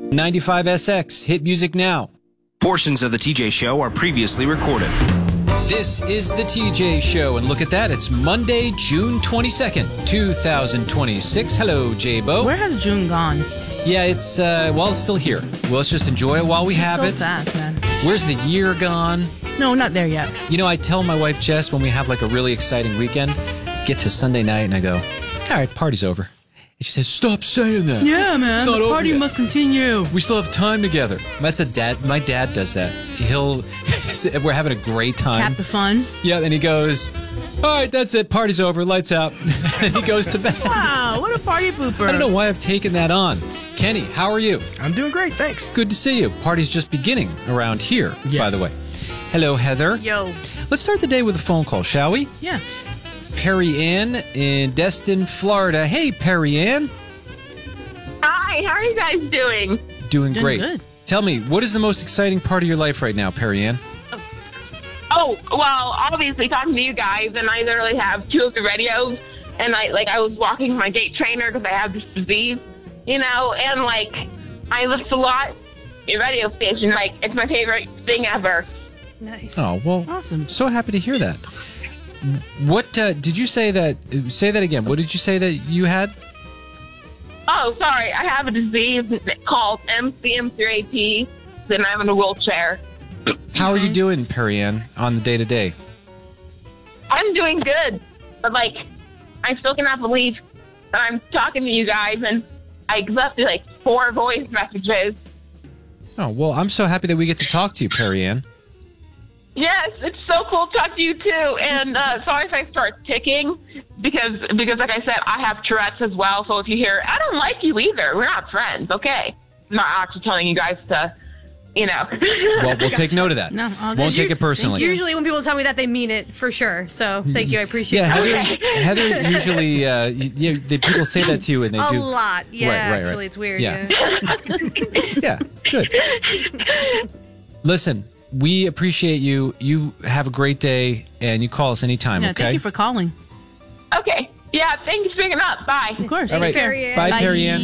95SX, hit music now. Portions of the TJ Show are previously recorded. This is the TJ Show, and look at that. It's Monday, June 22nd, 2026. Hello, J-Bo. Where has June gone? Yeah, it's still here. Well, let's just enjoy it while we have it. So fast, man. Where's the year gone? No, not there yet. You know, I tell my wife, Jess, when we have like a really exciting weekend, get to Sunday night, and I go, all right, party's over. And she says, stop saying that. Yeah, man. The party must continue. We still have time together. That's a dad. My dad does that. We're having a great time. Cap the fun. Yeah, and he goes, all right, that's it. Party's over. Lights out. And he goes to bed. Wow, what a party pooper. I don't know why I've taken that on. Kenny, how are you? I'm doing great, thanks. Good to see you. Party's just beginning around here, by the way. Hello, Heather. Yo. Let's start the day with a phone call, shall we? Yeah. Perry Ann in Destin, Florida. Hey, Perry Ann. Hi, how are you guys doing? Doing great. Good. Tell me, what is the most exciting part of your life right now, Perry Ann? Oh, well, obviously talking to you guys, and I literally have 2 of the radios, and I was walking my gait trainer because I have this disease, you know, and I lift a lot. Your radio station, it's my favorite thing ever. Nice. Oh, well, awesome. So happy to hear that. What did you say that? Say that again. What did you say that you had? Oh, sorry. I have a disease called MCM3AP, and I'm in a wheelchair. How are you doing, Perry Ann, on the day-to-day? I'm doing good, but I still cannot believe that I'm talking to you guys, and I left 4 voice messages. Oh, well, I'm so happy that we get to talk to you, Perry Ann. Yes, it's so cool to talk to you too. And sorry if I start ticking because like I said, I have Tourette's as well. So if you hear, I don't like you either. We're not friends, okay? I'm not actually telling you guys to, you know. Well, we'll take note of that. No, won't take it personally. Usually when people tell me that, they mean it for sure. So thank you. I appreciate it. Heather usually, people say that to you and they do. A lot. Yeah, right. Actually, it's weird. Yeah. Yeah, good. Listen. We appreciate you. You have a great day, and you call us anytime, okay? Thank you for calling. Okay. Yeah, thank you for picking up. Bye. Of course. All right. Bye, Perry Ann.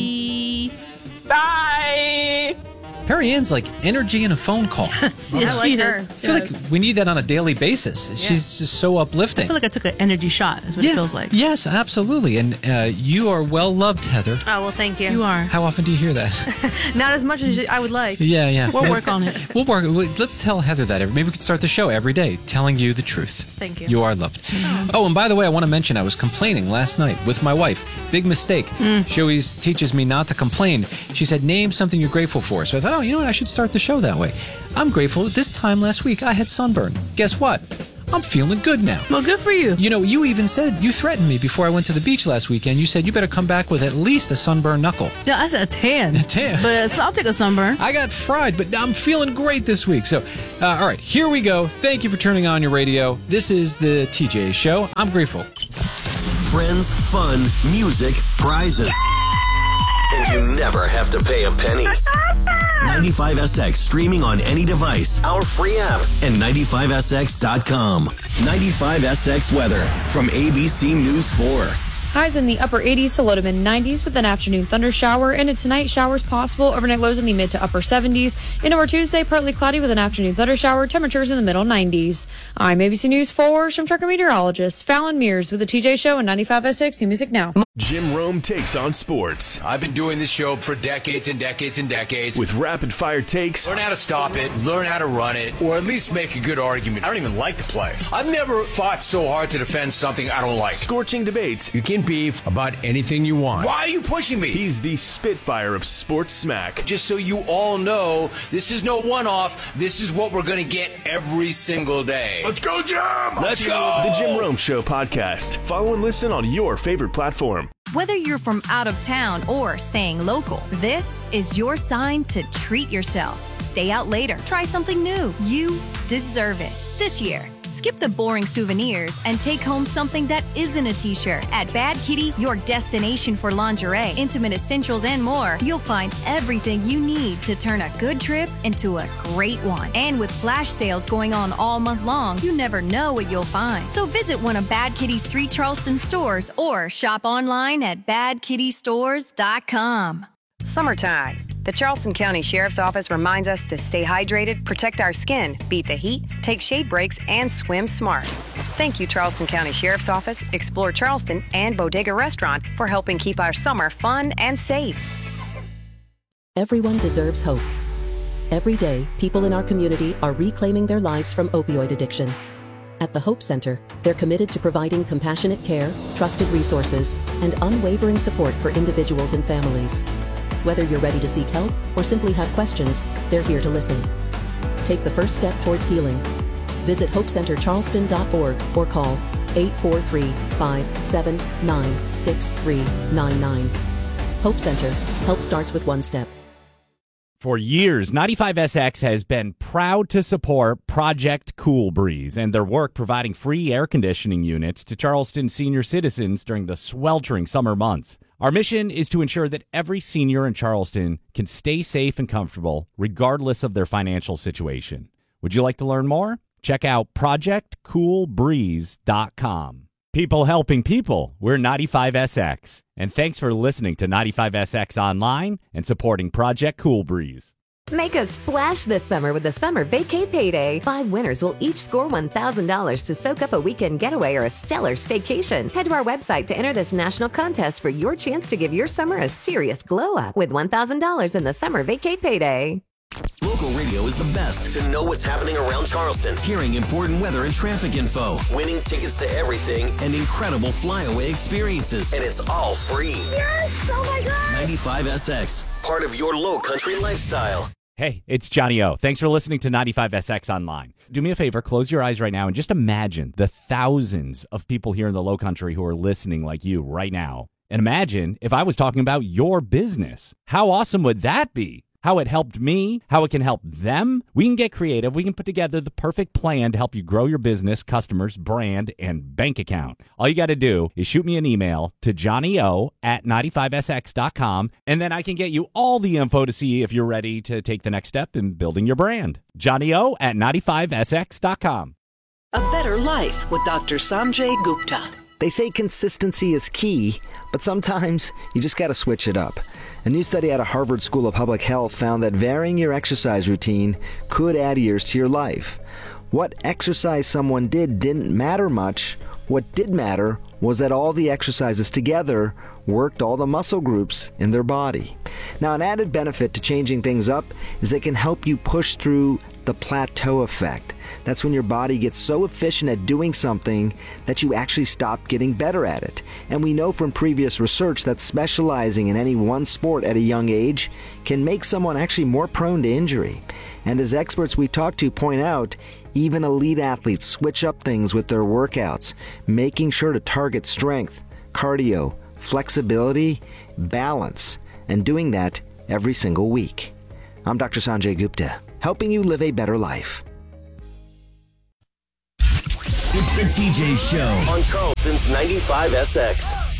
Bye. Perry Ann's like energy in a phone call. I like her. I feel like we need that on a daily basis. She's just so uplifting. I feel like I took an energy shot, is what it feels like. Yes, absolutely. And you are well loved, Heather. Oh, well, thank you. You are. How often do you hear that? Not as much as I would like. Yeah. We'll work on it. We'll work. Let's tell Heather that. Maybe we could start the show every day telling you the truth. Thank you. You are loved. Oh, and by the way, I want to mention I was complaining last night with my wife. Big mistake. She always teaches me not to complain. She said, name something you're grateful for. So I thought, you know what? I should start the show that way. I'm grateful. This time last week, I had sunburn. Guess what? I'm feeling good now. Well, good for you. You know, you even said, you threatened me before I went to the beach last weekend. You said, you better come back with at least a sunburned knuckle. Yeah, I said a tan. A tan. But I'll take a sunburn. I got fried, but I'm feeling great this week. So, all right, here we go. Thank you for turning on your radio. This is the TJ Show. I'm grateful. Friends, fun, music, prizes. And you never have to pay a penny. 95SX streaming on any device, our free app, and 95SX.com. 95SX weather from ABC News 4. Highs in the upper 80s to low to mid 90s with an afternoon thunder shower, and tonight showers possible. Overnight lows in the mid to upper 70s. And over Tuesday, partly cloudy with an afternoon thunder shower. Temperatures in the middle 90s. I'm ABC News 4 from trucker meteorologist Fallon Mears with the TJ Show and 95SX New Music Now. Jim Rome takes on sports. I've been doing this show for decades and decades and decades. With rapid-fire takes. Learn how to stop it, learn how to run it, or at least make a good argument. I don't even like to play. I've never fought so hard to defend something I don't like. Scorching debates. You can beef about anything you want. Why are you pushing me? He's the Spitfire of sports smack. Just so you all know, this is no one-off. This is what we're going to get every single day. Let's go, Jim! Let's go! The Jim Rome Show podcast. Follow and listen on your favorite platform. Whether you're from out of town or staying local, this is your sign to treat yourself. Stay out later. Try something new. You deserve it. This year, skip the boring souvenirs and take home something that isn't a t-shirt. At Bad Kitty, your destination for lingerie, intimate essentials, and more, you'll find everything you need to turn a good trip into a great one. And with flash sales going on all month long, you never know what you'll find. So visit one of Bad Kitty's 3 Charleston stores or shop online at badkittystores.com. Summertime. The Charleston County Sheriff's Office reminds us to stay hydrated, protect our skin, beat the heat, take shade breaks, and swim smart. Thank you, Charleston County Sheriff's Office, Explore Charleston, and Bodega Restaurant for helping keep our summer fun and safe. Everyone deserves hope. Every day, people in our community are reclaiming their lives from opioid addiction. At the Hope Center, they're committed to providing compassionate care, trusted resources, and unwavering support for individuals and families. Whether you're ready to seek help or simply have questions, they're here to listen. Take the first step towards healing. Visit hopecentercharleston.org or call 843-579-6399. Hope Center. Help starts with one step. For years, 95SX has been proud to support Project Cool Breeze and their work providing free air conditioning units to Charleston senior citizens during the sweltering summer months. Our mission is to ensure that every senior in Charleston can stay safe and comfortable regardless of their financial situation. Would you like to learn more? Check out projectcoolbreeze.com. People helping people. We're 95SX. And thanks for listening to 95SX Online and supporting Project Cool Breeze. Make a splash this summer with the Summer Vacay Payday. 5 winners will each score $1,000 to soak up a weekend getaway or a stellar staycation. Head to our website to enter this national contest for your chance to give your summer a serious glow up with $1,000 in the Summer Vacay Payday. Local radio is the best to know what's happening around Charleston, hearing important weather and traffic info, winning tickets to everything, and incredible flyaway experiences. And it's all free. Yes! Oh my God! 95SX, part of your low country lifestyle. Hey, it's Johnny O. Thanks for listening to 95SX Online. Do me a favor, close your eyes right now and just imagine the thousands of people here in the low country who are listening like you right now. And imagine if I was talking about your business. How awesome would that be? How it helped me, how it can help them. We can get creative. We can put together the perfect plan to help you grow your business, customers, brand, and bank account. All you got to do is shoot me an email to johnnyo@95sx.com, and then I can get you all the info to see if you're ready to take the next step in building your brand. johnnyo@95sx.com. A Better Life with Dr. Sanjay Gupta. They say consistency is key, but sometimes you just got to switch it up. A new study out of Harvard School of Public Health found that varying your exercise routine could add years to your life. What exercise someone did didn't matter much. What did matter was that all the exercises together worked all the muscle groups in their body. Now, an added benefit to changing things up is it can help you push through the plateau effect. That's when your body gets so efficient at doing something that you actually stop getting better at it. And we know from previous research that specializing in any one sport at a young age can make someone actually more prone to injury. And as experts we talk to point out, even elite athletes switch up things with their workouts, making sure to target strength, cardio, flexibility, balance, and doing that every single week. I'm Dr. Sanjay Gupta, helping you live a better life. It's the TJ Show on Charleston's 95SX.